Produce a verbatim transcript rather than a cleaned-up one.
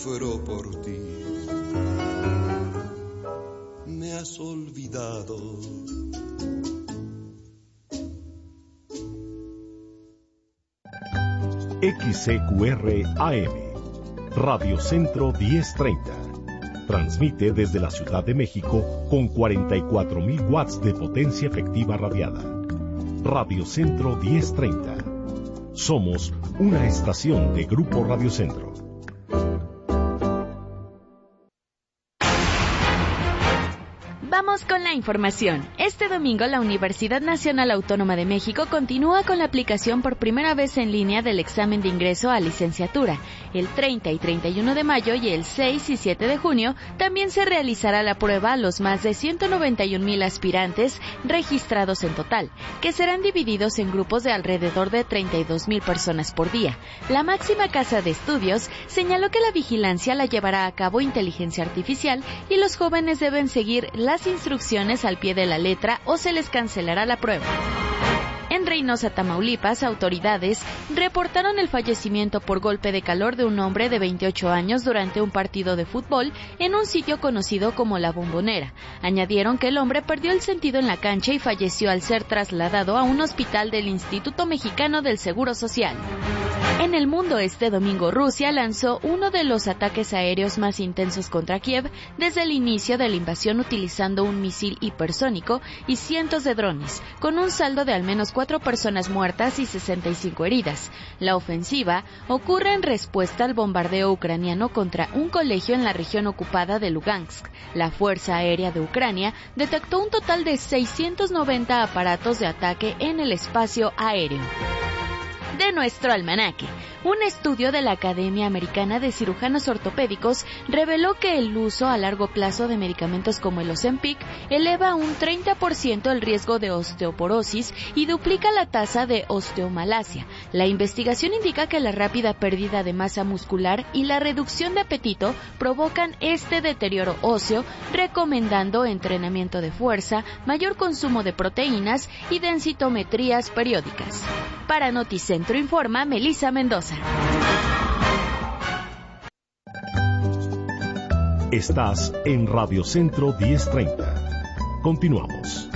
Pero por ti me has olvidado. X C Q R A M, Radio Centro diez treinta. Transmite desde la Ciudad de México con cuarenta y cuatro mil watts de potencia efectiva radiada. Radio Centro diez treinta. Somos una estación de Grupo Radio Centro. Vamos con la información. Este domingo la Universidad Nacional Autónoma de México continúa con la aplicación por primera vez en línea del examen de ingreso a licenciatura. El treinta y treinta y uno de mayo y el seis y siete de junio también se realizará la prueba a los más de ciento noventa y un mil aspirantes registrados en total, que serán divididos en grupos de alrededor de treinta y dos mil personas por día. La máxima casa de estudios señaló que la vigilancia la llevará a cabo inteligencia artificial y los jóvenes deben seguir las instrucciones al pie de la letra o se les cancelará la prueba. En Reynosa, Tamaulipas, autoridades reportaron el fallecimiento por golpe de calor de un hombre de veintiocho años durante un partido de fútbol en un sitio conocido como La Bombonera. Añadieron que el hombre perdió el sentido en la cancha y falleció al ser trasladado a un hospital del Instituto Mexicano del Seguro Social. En el mundo, este domingo Rusia lanzó uno de los ataques aéreos más intensos contra Kiev desde el inicio de la invasión utilizando un misil hipersónico y cientos de drones, con un saldo de al menos cuatro personas muertas y sesenta y cinco heridas. La ofensiva ocurre en respuesta al bombardeo ucraniano contra un colegio en la región ocupada de Lugansk. La Fuerza Aérea de Ucrania detectó un total de seiscientos noventa aparatos de ataque en el espacio aéreo. De nuestro almanaque, un estudio de la Academia Americana de Cirujanos Ortopédicos reveló que el uso a largo plazo de medicamentos como el Ozempic eleva un treinta por ciento el riesgo de osteoporosis y duplica la tasa de osteomalacia. La investigación indica que la rápida pérdida de masa muscular y la reducción de apetito provocan este deterioro óseo, recomendando entrenamiento de fuerza, mayor consumo de proteínas y densitometrías periódicas. Para Noticentro informa Melissa Mendoza. Estás en Radio Centro diez treinta. Continuamos.